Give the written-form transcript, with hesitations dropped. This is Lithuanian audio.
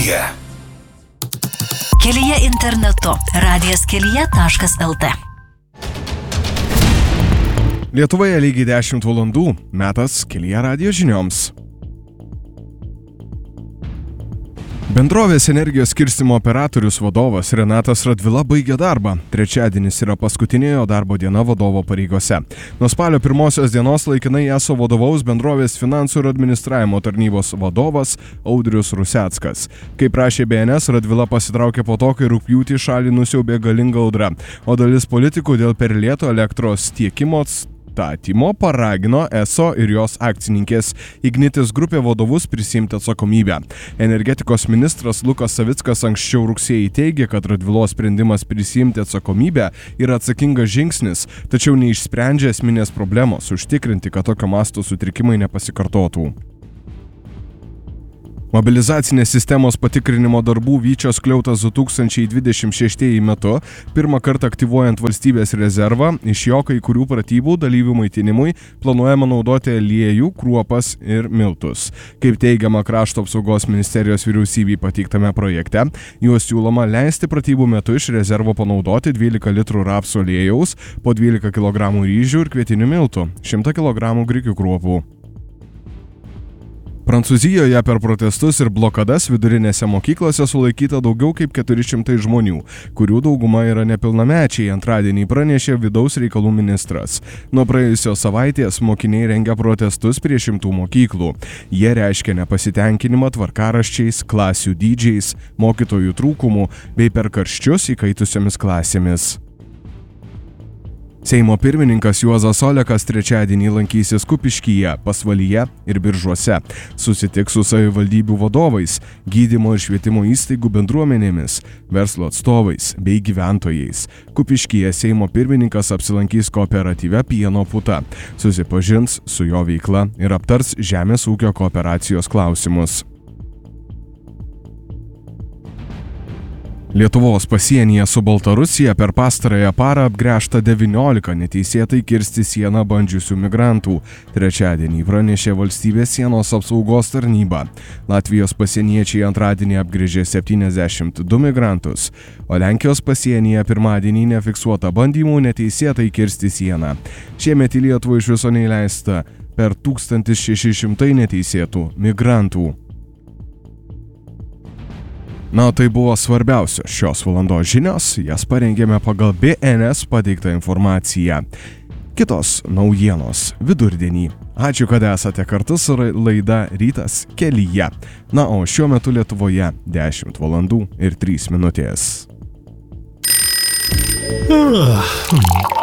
Kelyje. Kelyje internetu. Radijas-kelyje.lt. Lietuvoje lygiai 10 valandų. Metas Kelyje radijo žinioms. Bendrovės energijos skirstymo operatorius vadovas Renatas Radvila baigė darbą. Trečiadienis yra paskutinė jo darbo diena vadovo pareigose. Nuo spalio 1 dienos laikinai ESO vadovaus bendrovės finansų ir administravimo tarnybos vadovas Audrius Ruseckas. Kaip prašė BNS, Radvila pasitraukė po to, kai rugpjūtį šalį nusiaubė galinga audra, o dalis politikų dėl per lėto elektros tiekimo statymo paragino ESO ir jos akcininkės Ignitis grupė vadovus prisiimti atsakomybę. Energetikos ministras Lukas Savickas anksčiau rugsėjį teigė, kad Radvilos sprendimas prisiimti atsakomybę yra atsakingas žingsnis, tačiau neišsprendžia esminės problemos užtikrinti, kad tokio masto sutrikimai nepasikartotų. Mobilizacinės sistemos patikrinimo darbų Vyčio skliautas 2026 metu, pirmą kartą aktyvuojant valstybės rezervą, iš jo kai kurių pratybų dalyvių maitinimui planuojama naudoti aliejų, kruopas ir miltus. Kaip teigiama Krašto apsaugos ministerijos vyriausybei pateiktame projekte, juos siūloma leisti pratybų metu iš rezervo panaudoti 12 litrų rapsų aliejaus, po 12 kg ryžių ir kvietinių miltų, 100 kg grikių kruopų. Prancūzijoje per protestus ir blokadas vidurinėse mokyklose sulaikyta daugiau kaip 400 žmonių, kurių dauguma yra nepilnamečiai, antradienį pranešė vidaus reikalų ministras. Nuo praėjusios savaitės mokiniai rengia protestus prie 100 mokyklų. Jie reiškia nepasitenkinimą tvarkaraščiais, klasių dydžiais, mokytojų trūkumų bei per karščius įkaitusiomis klasėmis. Seimo pirmininkas Juozas Olekas trečiadienį lankysis Kupiškyje, Pasvalyje ir Biržuose. Susitiks su savivaldybių vadovais, gydymo ir švietimo įstaigų bendruomenėmis, verslo atstovais bei gyventojais. Kupiškyje Seimo pirmininkas apsilankys kooperatyve Pieno puta, susipažins su jo veikla ir aptars žemės ūkio kooperacijos klausimus. Lietuvos pasienyje su Baltarusija per pastarąją parą apgręžta 19 neteisėtai kirsti sieną bandžiusių migrantų. Trečiadienį pranešė valstybės sienos apsaugos tarnyba. Latvijos pasieniečiai antradienį apgręžė 72 migrantus, o Lenkijos pasienyje pirmadienį nefiksuota bandymų neteisėtai kirsti sieną. Šiemet į Lietuvą iš viso neįleista per 1600 neteisėtų migrantų. Na, tai buvo svarbiausios šios valandos žinios, jas parengėme pagal BNS pateiktą informaciją. Kitos naujienos vidurdienį. Ačiū, kad esate kartu su laida Rytas Kelyje. Na, o šiuo metu Lietuvoje 10 valandų ir 3 minutės.